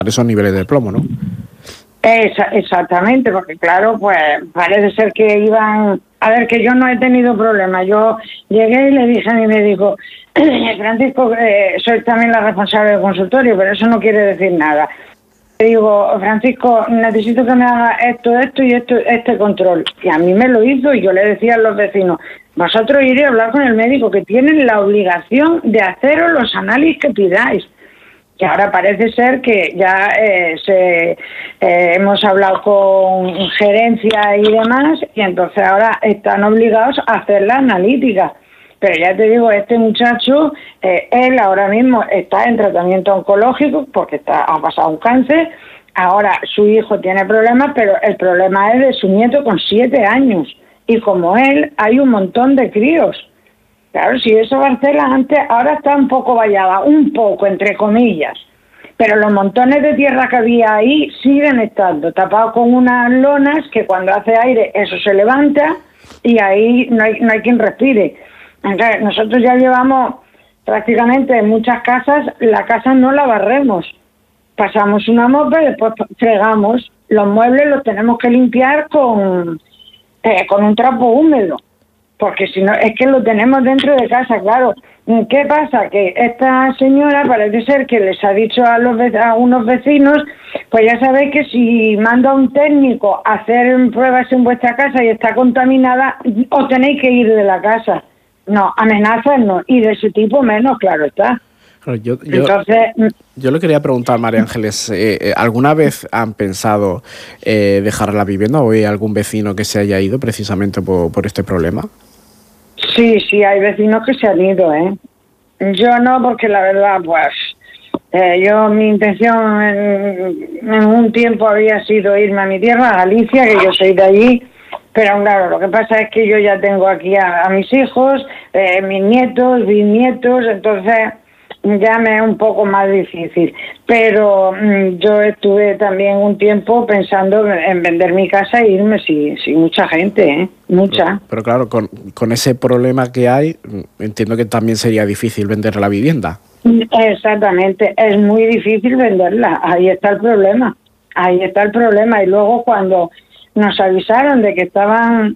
esos niveles de plomo, ¿no? Exactamente, porque claro, pues parece ser que iban... A ver, que yo no he tenido problemas. Yo llegué y le dije a mi médico, Francisco, soy también la responsable del consultorio, pero eso no quiere decir nada. Le digo, Francisco, necesito que me haga esto y este control. Y a mí me lo hizo y yo le decía a los vecinos, vosotros iréis a hablar con el médico, que tienen la obligación de haceros los análisis que pidáis. Que ahora parece ser que ya hemos hablado con gerencia y demás, y entonces ahora están obligados a hacer la analítica. Pero ya te digo, este muchacho, él ahora mismo está en tratamiento oncológico porque ha pasado un cáncer. Ahora su hijo tiene problemas, pero el problema es de su nieto con 7 años. Y como él, hay un montón de críos. Claro, si eso Barcela antes, ahora está un poco vallada, un poco, entre comillas. Pero los montones de tierra que había ahí siguen estando tapados con unas lonas que cuando hace aire eso se levanta y ahí no hay quien respire. Entonces, nosotros ya llevamos prácticamente en muchas casas, la casa no la barremos. Pasamos una mopa y después fregamos. Los muebles los tenemos que limpiar con un trapo húmedo. Porque si no, es que lo tenemos dentro de casa, claro. ¿Qué pasa? Que esta señora parece ser que les ha dicho a unos vecinos, pues ya sabéis que si manda a un técnico a hacer pruebas en vuestra casa y está contaminada, os tenéis que ir de la casa. No, amenazas no, y de ese tipo menos, claro está. Entonces, yo le quería preguntar, María Ángeles, ¿alguna vez han pensado dejar la vivienda o hay algún vecino que se haya ido precisamente por este problema? Sí, hay vecinos que se han ido, ¿eh? Yo no, porque la verdad, pues, mi intención en un tiempo había sido irme a mi tierra, a Galicia, que yo soy de allí, pero claro, lo que pasa es que yo ya tengo aquí a mis hijos, mis nietos, bisnietos, entonces ya me es un poco más difícil. Pero yo estuve también un tiempo pensando en vender mi casa e irme, sí, mucha gente, mucha. Pero claro, con ese problema que hay, entiendo que también sería difícil vender la vivienda. Exactamente, es muy difícil venderla, ahí está el problema. Y luego cuando nos avisaron de que estaban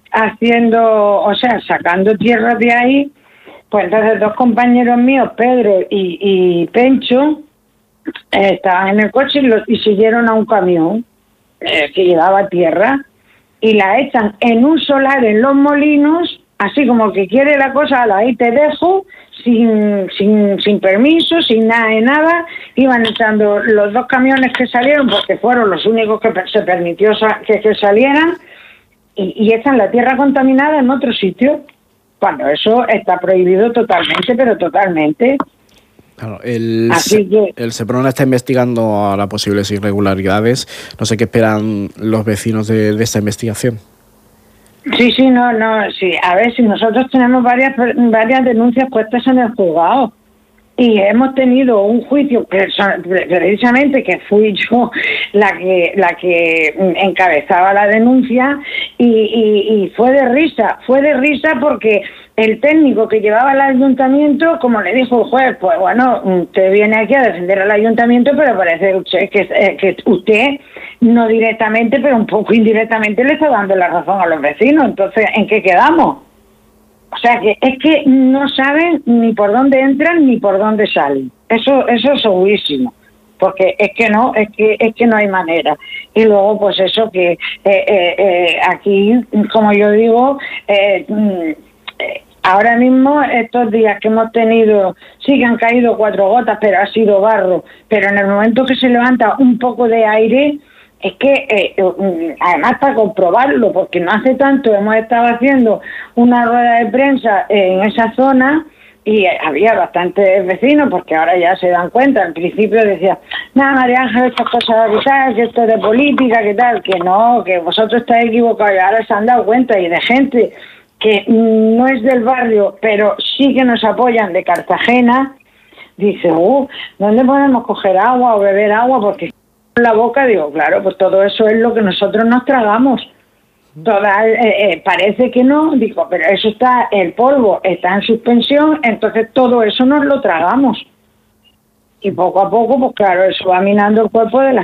sacando tierras de ahí, pues entonces 2 compañeros míos, Pedro y Pencho, estaban en el coche y siguieron a un camión que llevaba tierra y la echan en un solar en Los Molinos, así como que quiere la cosa, ahí te dejo, sin permiso, sin nada de nada. Iban echando los 2 camiones que salieron, porque fueron los únicos que se permitió que salieran, y echan la tierra contaminada en otro sitio. Bueno, eso está prohibido totalmente, pero totalmente. Claro, el Seprona está investigando a las posibles irregularidades. No sé qué esperan los vecinos de esta investigación. Sí. A ver, si nosotros tenemos varias denuncias puestas en el juzgado y hemos tenido un juicio precisamente que fui yo la que encabezaba la denuncia y fue de risa porque el técnico que llevaba al ayuntamiento, como le dijo el juez, pues bueno, usted viene aquí a defender al ayuntamiento, pero parece que usted no directamente, pero un poco indirectamente le está dando la razón a los vecinos. Entonces, ¿en qué quedamos? O sea, que es que no saben ni por dónde entran ni por dónde salen. Eso es segurísimo. Porque es que no hay manera. Y luego, pues eso que aquí, como yo digo, ahora mismo, estos días que hemos tenido, sí que han caído 4 gotas, pero ha sido barro. Pero en el momento que se levanta un poco de aire, es que, además para comprobarlo, porque no hace tanto hemos estado haciendo una rueda de prensa en esa zona y había bastantes vecinos, porque ahora ya se dan cuenta. Al principio decía, nada, María Ángeles, estas cosas de tal, que esto es de política, que tal, que no, que vosotros estáis equivocados. Y ahora se han dado cuenta, y de gente que no es del barrio, pero sí que nos apoyan, de Cartagena, dice, ¿dónde podemos coger agua o beber agua? Porque en la boca, digo, claro, pues todo eso es lo que nosotros nos tragamos. Parece que no, digo, pero eso está, el polvo está en suspensión, entonces todo eso nos lo tragamos. Y poco a poco, pues claro, eso va minando el cuerpo de las